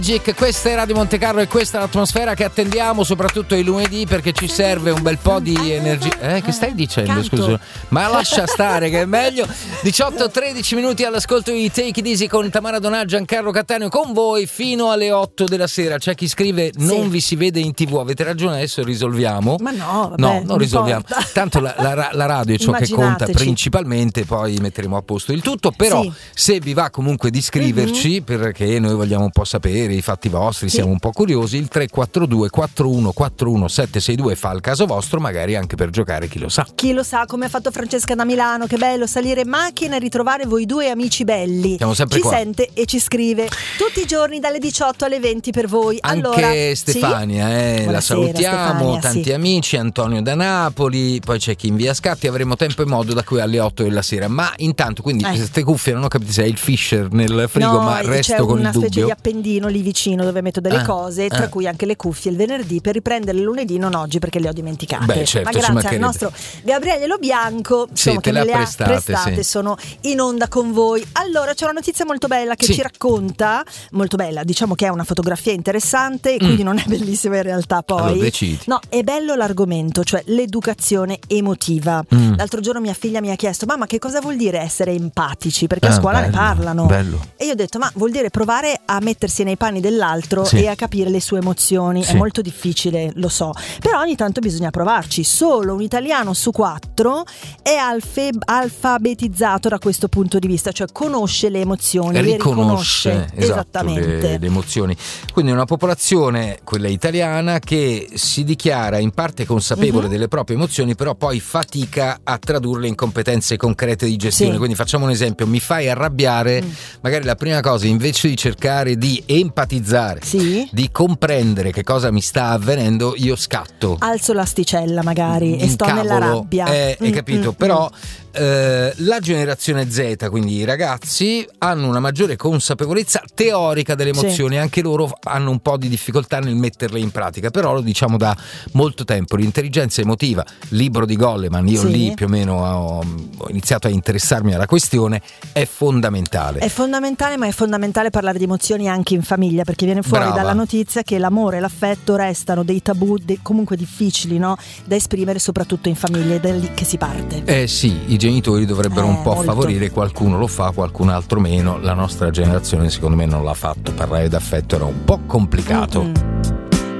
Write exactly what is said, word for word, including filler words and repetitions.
Questa è Radio Monte Carlo e questa è l'atmosfera che attendiamo soprattutto i lunedì, perché ci serve un bel po' di energia. Eh, che stai dicendo? Canto. Scusa, ma lascia stare che è meglio. diciotto tredici minuti all'ascolto di Take It Easy con Tamara Donà, Giancarlo Cattaneo con voi fino alle otto della sera. C'è chi scrive non sì. vi si vede in tv, avete ragione, adesso risolviamo. Ma no, vabbè, no, non, non risolviamo. Importa. Tanto la, la, la radio è ciò che conta principalmente, poi metteremo a posto il tutto. Però sì. se vi va comunque di scriverci, mm-hmm. perché noi vogliamo un po' sapere i fatti vostri, sì. siamo un po' curiosi, il tre quattro due quattro uno quattro uno sette sei due fa il caso vostro, magari anche per giocare, chi lo sa. Chi lo sa, come ha fatto Francesca da Milano, che bello salire in macchina e ritrovare voi due amici belli. Siamo sempre ci qua. Sente e ci scrive tutti i giorni dalle diciotto alle venti per voi. Anche allora, Stefania, sì? eh, la salutiamo, Stefania, tanti sì. amici, Antonio da Napoli, poi c'è chi in via Scatti, avremo tempo e modo da qui alle otto della sera. Ma intanto, quindi eh. queste cuffie non ho capito se è il Fisher nel frigo, no, ma resto c'è con il una dubbio. specie di appendino lì vicino dove metto delle ah, cose, tra ah. cui anche le cuffie il venerdì, per riprendere il lunedì, non oggi perché le ho dimenticate. Beh, certo, ma grazie al nostro Gabriele Lo Bianco, insomma, sì, che me le prestate, ha prestate, sì. sono in onda con voi. Allora c'è una notizia molto bella che sì. ci racconta, molto bella, diciamo che è una fotografia interessante e quindi mm. non è bellissima in realtà poi. Allora, decidi. No, è bello l'argomento, cioè l'educazione emotiva. Mm. L'altro giorno mia figlia mi ha chiesto: mamma, che cosa vuol dire essere empatici? Perché ah, a scuola bello, ne parlano. Bello. E io ho detto: ma vuol dire provare a mettersi nei panni dell'altro sì. e a capire le sue emozioni. Sì. È molto difficile, lo so, però ogni tanto bisogna provarci. Solo un italiano su quattro è alfe- alfabetizzato da questo punto di vista, cioè conosce le emozioni, riconosce, le riconosce esatto, esattamente le, le emozioni. Quindi una popolazione, quella italiana, che si dichiara in parte consapevole mm-hmm. delle proprie emozioni, però poi fatica a tradurle in competenze concrete di gestione. Sì. Quindi facciamo un esempio: mi fai arrabbiare, mm. magari la prima cosa, invece di cercare di empatizzare, sì. di comprendere che cosa mi sta avvenendo, io scatto, alzo l'asticella magari e sto Incavolo, nella rabbia. eh, hai mm, capito? Mm, però eh, la generazione Z, quindi i ragazzi, hanno una maggiore consapevolezza teorica delle emozioni, sì. anche loro hanno un po' di difficoltà nel metterle in pratica, però lo diciamo da molto tempo. L'intelligenza emotiva, libro di Goleman, io sì. lì più o meno ho, ho iniziato a interessarmi alla questione, è fondamentale. È fondamentale, ma è fondamentale parlare di emozioni anche in famiglia, perché viene fuori Brava. dalla notizia che l'amore e l'affetto restano dei tabù de- comunque difficili, no? Da esprimere soprattutto in famiglia, ed è lì che si parte. Eh sì, i genitori dovrebbero eh, un po' molto. favorire, qualcuno lo fa, qualcun altro meno. La nostra generazione secondo me non l'ha fatto, parlare d'affetto era un po' complicato. Mm-hmm.